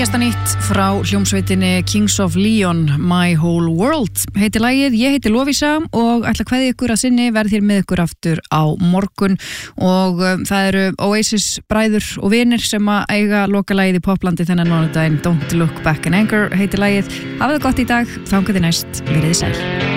Nýjasta nýtt frá hljómsveitinni Kings of Leon, My Whole World heitir lagið. Ég heiti Lovísa og ætla að kveðja ykkur að sinni, verð hér með ykkur aftur á morgun og það eru Oasis bræður og vinir sem að eiga lokalagið í poplandi þennan mánudaginn. Don't Look Back in Anger heitir lagið. Hafið það gott í dag, þangað til næst, verið þið sæl.